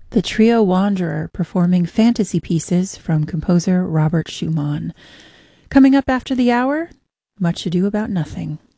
The trio Wanderer performing fantasy pieces from composer Robert Schumann. Coming up after the hour, Much Ado About Nothing.